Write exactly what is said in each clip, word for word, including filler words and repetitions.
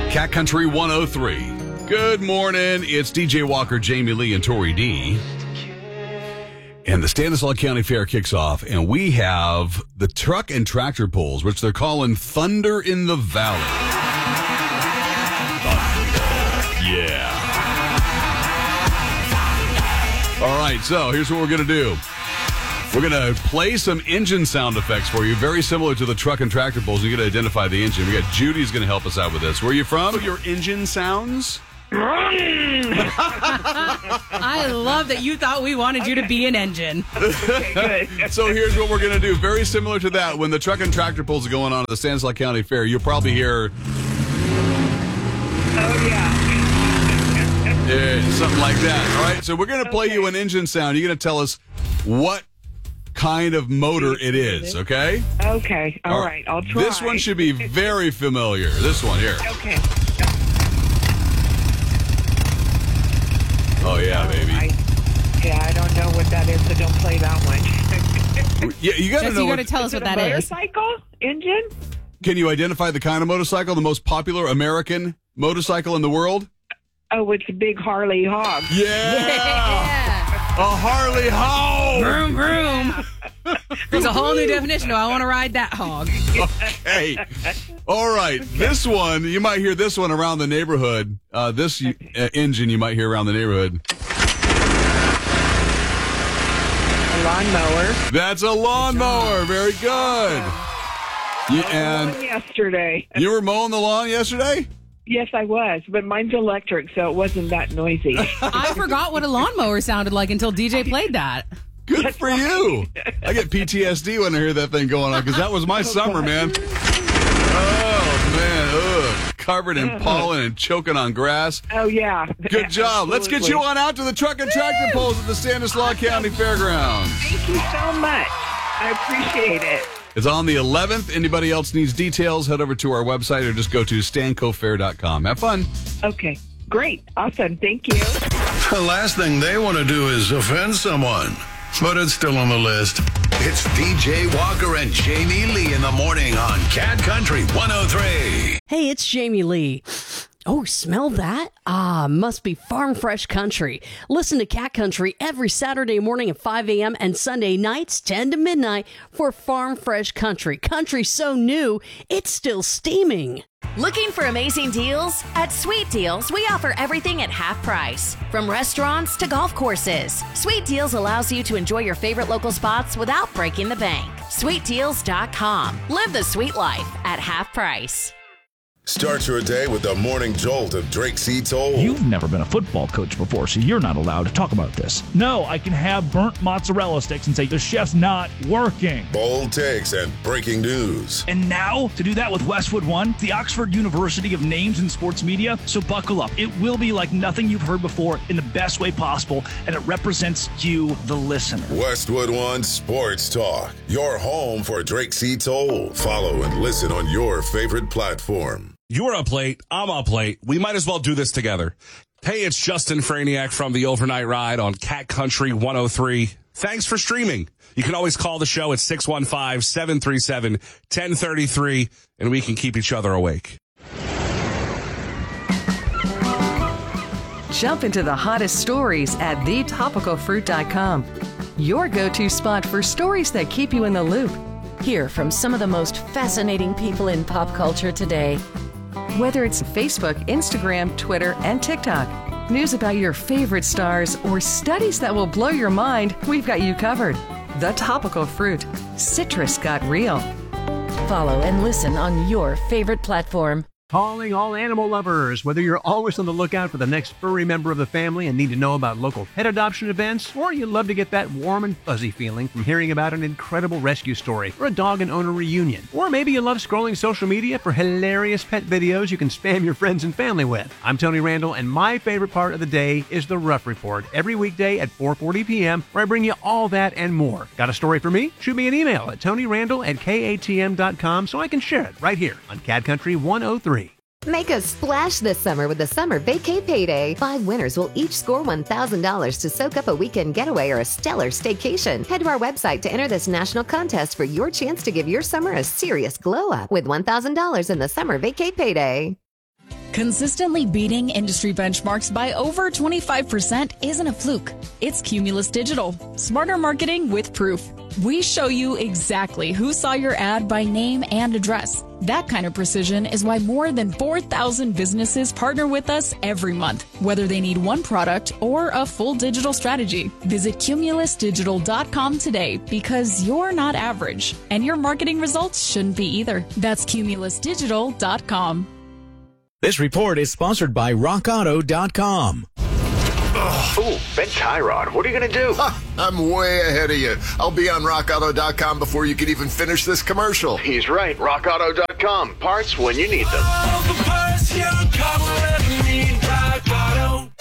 Cat Country one oh three. Good morning. It's D J Walker, Jamie Lee, and Tori D. And the Stanislaus County Fair kicks off, and we have the truck and tractor pulls, which they're calling Thunder in the Valley. Thunder. Yeah. All right, so here's what we're going to do. We're going to play some engine sound effects for you, very similar to the truck and tractor pulls. You're going to identify the engine. We got Judy's going to help us out with this. Where are you from? Your engine sounds? I love that you thought we wanted you to be an engine. Okay, good. So here's what we're going to do. Very similar to that. When the truck and tractor pulls are going on at the Stanislaus County Fair, you'll probably hear... Oh, yeah. Yeah, something like that. All right, so we're going to play okay. you an engine sound. You're going to tell us what kind of motor it is, okay? Okay, all, all right. right, I'll try. This one should be very familiar. This one here. Okay. Oh, yeah, baby. I, yeah, I don't know what that is, so don't play that one. Yeah, you got to know. You got to what, tell us what that is. Motorcycle engine? Can you identify the kind of motorcycle, the most popular American motorcycle in the world? Oh, it's a big Harley hog. Yeah! Yeah. A Harley hog! Vroom, vroom. There's a whole new definition of I want to ride that hog. Okay. All right. This one, you might hear this one around the neighborhood. Uh, this uh, engine you might hear around the neighborhood. A lawnmower. That's a lawnmower. Very good. You, and yesterday. You were mowing the lawn yesterday? Yes, I was, but mine's electric, so it wasn't that noisy. I forgot what a lawnmower sounded like until D J played that. Good That's for right. you. I get P T S D when I hear that thing going on, because that was my oh, summer, God. man. Oh, man. Ugh. Covered in pollen and choking on grass. Oh, yeah. Good yeah, job. Absolutely. Let's get you on out to the truck and tractor pulls at the Stanislaus County Fairgrounds. Thank you so much. I appreciate it. It's on the eleventh. Anybody else needs details, head over to our website or just go to stanco fair dot com. Have fun. Okay. Great. Awesome. Thank you. The last thing they want to do is offend someone, but it's still on the list. It's D J Walker and Jamie Lee in the morning on Cat Country one oh three. Hey, it's Jamie Lee. Oh, smell that? Ah, must be Farm Fresh Country. Listen to Cat Country every Saturday morning at five a.m. and Sunday nights ten to midnight for Farm Fresh Country. Country so new, it's still steaming. Looking for amazing deals? At Sweet Deals, we offer everything at half price. From restaurants to golf courses, Sweet Deals allows you to enjoy your favorite local spots without breaking the bank. sweet deals dot com. Live the sweet life at half price. Start your day with the morning jolt of Drake C. Toll. You've never been a football coach before, so you're not allowed to talk about this. No, I can have burnt mozzarella sticks and say the chef's not working. Bold takes and breaking news. And now, to do that with Westwood One, the Oxford University of Names in Sports Media. So buckle up. It will be like nothing you've heard before in the best way possible, and it represents you, the listener. Westwood One Sports Talk. Your home for Drake C. Toll. Follow and listen on your favorite platform. You're up late. I'm up late. We might as well do this together. Hey, it's Justin Franiak from the Overnight Ride on Cat Country one oh three. Thanks for streaming. You can always call the show at six one five, seven three seven, one oh three three, and we can keep each other awake. Jump into the hottest stories at the topical fruit dot com. Your go-to spot for stories that keep you in the loop. Hear from some of the most fascinating people in pop culture today. Whether it's Facebook, Instagram, Twitter, and TikTok, news about your favorite stars, or studies that will blow your mind, we've got you covered. The Topical Fruit. Citrus got real. Follow and listen on your favorite platform. Calling all animal lovers. Whether you're always on the lookout for the next furry member of the family and need to know about local pet adoption events, or you love to get that warm and fuzzy feeling from hearing about an incredible rescue story or a dog and owner reunion, or maybe you love scrolling social media for hilarious pet videos you can spam your friends and family with. I'm Tony Randall, and my favorite part of the day is the Rough Report every weekday at four forty p.m. where I bring you all that and more. Got a story for me? Shoot me an email at tonyrandall at k a t m dot com so I can share it right here on Cat Country one oh three. Make a splash this summer with the Summer Vacay Payday. Five winners will each score one thousand dollars to soak up a weekend getaway or a stellar staycation. Head to our website to enter this national contest for your chance to give your summer a serious glow up with one thousand dollars in the Summer Vacay Payday. Consistently beating industry benchmarks by over twenty-five percent isn't a fluke. It's Cumulus Digital. Smarter marketing with proof. We show you exactly who saw your ad by name and address. That kind of precision is why more than four thousand businesses partner with us every month, whether they need one product or a full digital strategy. Visit cumulus digital dot com today because you're not average, and your marketing results shouldn't be either. That's cumulus digital dot com. This report is sponsored by rock auto dot com. Ooh, Ben Tyrod, what are you going to do? Huh, I'm way ahead of you. I'll be on rock auto dot com before you can even finish this commercial. He's right, rock auto dot com. Parts when you need them. All the parts your car will ever need, Rock Auto.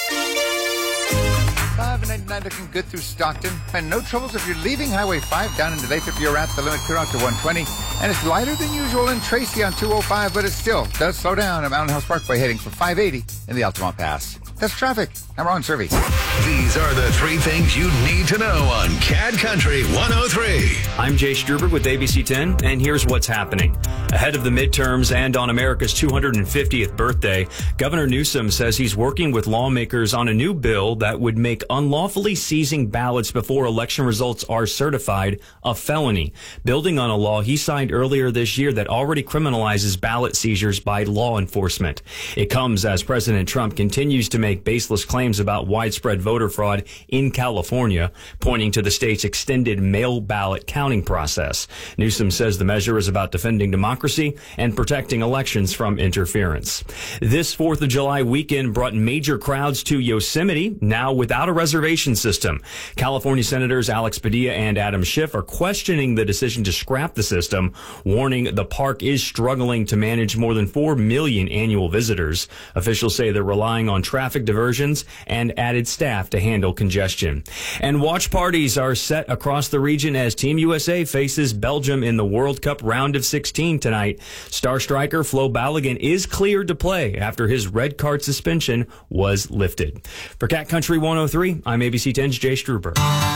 five ninety-nine looking good through Stockton. And no troubles if you're leaving Highway five down into Lathrop. You're at the limit, clear out to one twenty. And it's lighter than usual in Tracy on two oh five, but it still does slow down at Mountain House Parkway heading for five eighty in the Altamont Pass. That's traffic. I'm Ron Servey. These are the three things you need to know on Cat Country one oh three. I'm Jay Struber with A B C ten, and here's what's happening. Ahead of the midterms and on America's two hundred fiftieth birthday, Governor Newsom says he's working with lawmakers on a new bill that would make unlawfully seizing ballots before election results are certified a felony, building on a law he signed earlier this year that already criminalizes ballot seizures by law enforcement. It comes as President Trump continues to make baseless claims about widespread voter fraud in California, pointing to the state's extended mail ballot counting process. Newsom says the measure is about defending democracy and protecting elections from interference. This fourth of July weekend brought major crowds to Yosemite, now without a reservation system. California Senators Alex Padilla and Adam Schiff are questioning the decision to scrap the system, warning the park is struggling to manage more than four million annual visitors. Officials say they're relying on traffic diversions and added staff to handle congestion. And watch parties are set across the region as Team U S A faces Belgium in the World Cup round of sixteen tonight. Star striker Flo Balogun is cleared to play after his red card suspension was lifted. For Cat Country one oh three, I'm A B C ten's Jay Struber.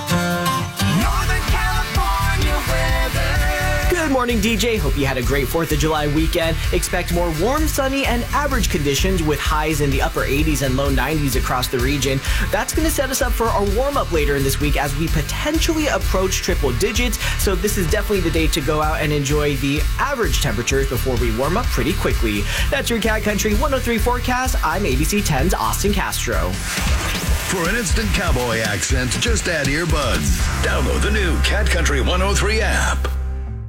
Good morning, D J. Hope you had a great fourth of July weekend. Expect more warm, sunny, and average conditions with highs in the upper eighties and low nineties across the region. That's going to set us up for our warm-up later in this week as we potentially approach triple digits. So this is definitely the day to go out and enjoy the average temperatures before we warm up pretty quickly. That's your Cat Country one oh three forecast. I'm A B C ten's Austin Castro. For an instant cowboy accent, just add earbuds. Download the new Cat Country one oh three app.